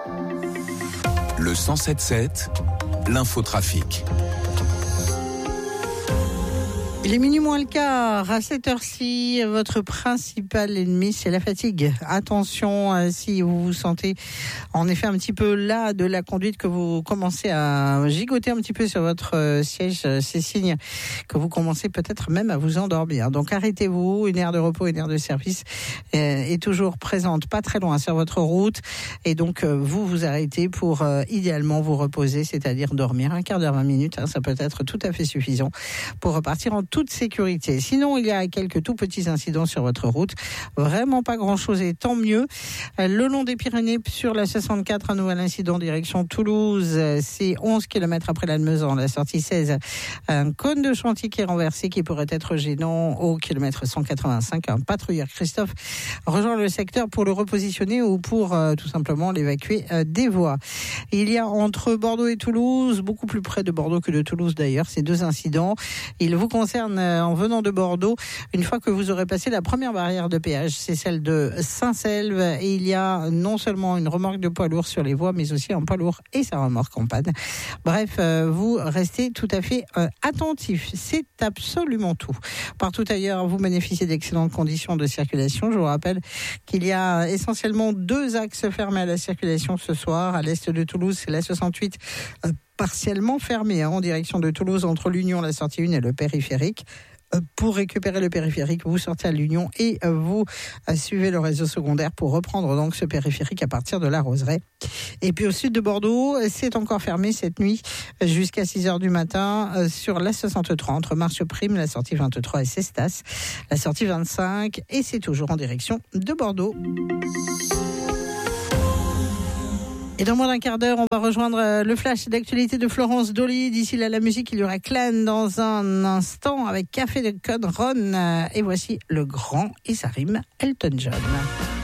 Le 107.7, l'infotrafic. Il est minuit moins le quart. À cette heure-ci, votre principal ennemi, c'est la fatigue. Attention, si vous vous sentez en effet un petit peu las de la conduite, que vous commencez à gigoter un petit peu sur votre siège, c'est signe que vous commencez peut-être même à vous endormir. Donc arrêtez-vous, une aire de repos, une aire de service est toujours présente, pas très loin sur votre route. Et donc vous vous arrêtez pour idéalement vous reposer, c'est-à-dire dormir un quart d'heure, 20 minutes. Ça peut être tout à fait suffisant pour repartir en toute sécurité. Sinon, il y a quelques tout petits incidents sur votre route. Vraiment pas grand-chose et tant mieux. Le long des Pyrénées, sur la 64, un nouvel incident direction Toulouse. C'est 11 km après l'Almezan, la sortie 16. Un cône de chantier qui est renversé, qui pourrait être gênant au kilomètre 185. Un patrouilleur, Christophe, rejoint le secteur pour le repositionner ou pour tout simplement l'évacuer des voies. Il y a entre Bordeaux et Toulouse, beaucoup plus près de Bordeaux que de Toulouse d'ailleurs, ces deux incidents. Ils vous concernent en venant de Bordeaux, une fois que vous aurez passé la première barrière de péage, c'est celle de Saint-Selve, et il y a non seulement une remorque de poids lourd sur les voies, mais aussi un poids lourd et sa remorque en panne. Bref, vous restez tout à fait attentifs. C'est absolument tout. Partout ailleurs, vous bénéficiez d'excellentes conditions de circulation. Je vous rappelle qu'il y a essentiellement deux axes fermés à la circulation ce soir. À l'est de Toulouse, c'est la 68 partiellement fermée en direction de Toulouse entre l'Union, la sortie 1 et le périphérique. Pour récupérer le périphérique, vous sortez à l'Union et vous suivez le réseau secondaire pour reprendre donc ce périphérique à partir de la Roseraie. Et puis au sud de Bordeaux, c'est encore fermé cette nuit jusqu'à 6h du matin sur la 63 entre Marche Prime, la sortie 23 et Cestas, la sortie 25, et c'est toujours en direction de Bordeaux. Et dans moins d'un quart d'heure, on va rejoindre le flash d'actualité de Florence Dolly. D'ici là, la musique, il y aura Clan dans un instant avec Café de Code Ron. Et voici le grand, et ça rime, Elton John.